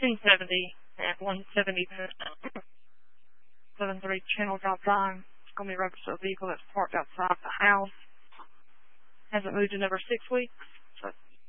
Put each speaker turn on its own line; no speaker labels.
1670 at 170 73 Channel Drop Drive. It's going to be referenced to a vehicle that's parked outside the house. Hasn't moved in over 6 weeks. So